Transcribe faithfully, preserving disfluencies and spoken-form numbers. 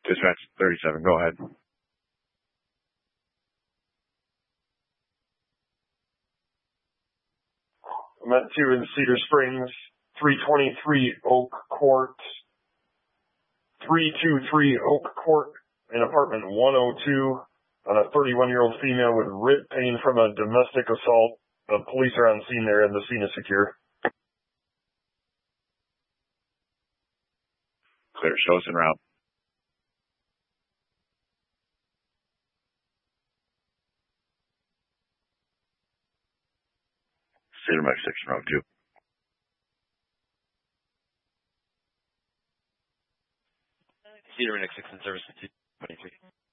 Dispatch thirty-seven, go ahead. I'm at two in Cedar Springs, three twenty-three Oak Court, three twenty-three Oak Court, in apartment one oh two, on a thirty-one-year-old female with rib pain from a domestic assault. The police are on scene there and the scene is secure. Clear, show us en route. Cedar Mike six en route two. Cedar Mike six in service two twenty-three.